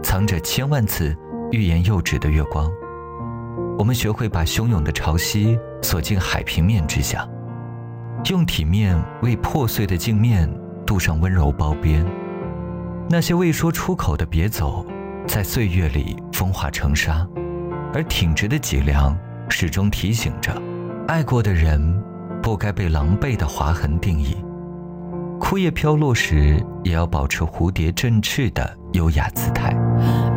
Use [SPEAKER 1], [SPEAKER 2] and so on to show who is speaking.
[SPEAKER 1] 藏着千万次欲言又止的月光。我们学会把汹涌的潮汐锁进海平面之下，用体面为破碎的镜面镀上温柔包边。那些未说出口的别走，在岁月里风化成沙，而挺直的脊梁始终提醒着，爱过的人不该被狼狈的划痕定义。枯叶飘落时，也要保持蝴蝶振翅的优雅姿态。